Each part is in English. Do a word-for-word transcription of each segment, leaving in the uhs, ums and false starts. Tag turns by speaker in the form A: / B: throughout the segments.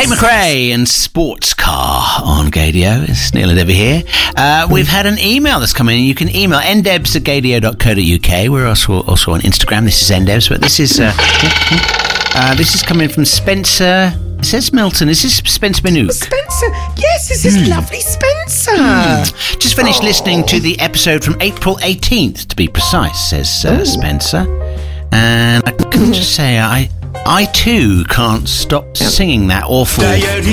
A: Tate McRae and Sports Car on Gadio. It's Neil and Debbie here. Uh, we've had an email that's come in. You can email n debs at gadio dot co dot u k. We're also also on Instagram. This is ndebs, but this is uh, uh, this is coming from Spencer. It says Milton. Is this Spencer Minook?
B: Spencer. Yes, this is mm. lovely Spencer. Mm.
A: Just finished oh. listening to the episode from April eighteenth, to be precise, says uh, Spencer. And I can mm. just say I I too can't stop yep. singing that awful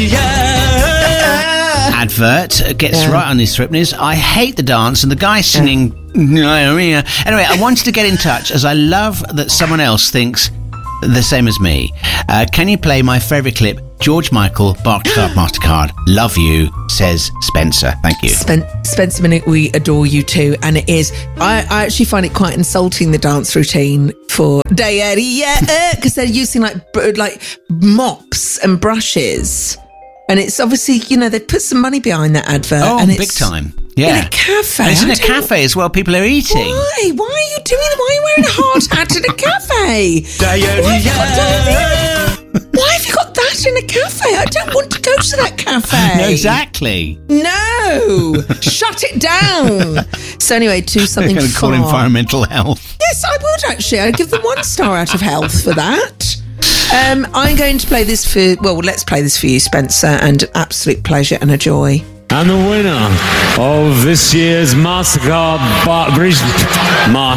A: advert. It gets yeah. right on his throat. I hate the dance and the guy singing. Yeah. Anyway, I wanted to get in touch as I love that someone else thinks the same as me. Uh, can you play my favourite clip? George Michael, Barclaycard, MasterCard. Love you, says Spencer. Thank you.
B: Spen- Spencer Minnick, we adore you too. And it is, I, I actually find it quite insulting, the dance routine for Day because they're using like like mops and brushes. And it's obviously, you know, they put some money behind that advert.
A: Oh,
B: and
A: big
B: it's
A: time. Yeah.
B: In a cafe.
A: And it's in a cafe as well. People are eating.
B: Why? Why are you doing it? Why are you wearing a hard hat in a cafe? Why have, got, why have you got that in a cafe? I don't want to go to that cafe.
A: No, exactly.
B: No. Shut it down. So anyway, to something
A: They're going to call
B: far...
A: environmental health.
B: Yes, I would actually. I'd give them one star out of health for that. Um, I'm going to play this for, well, let's play this for you, Spencer, and an absolute pleasure and a joy.
C: And the winner of this year's MasterCard Bar- British Master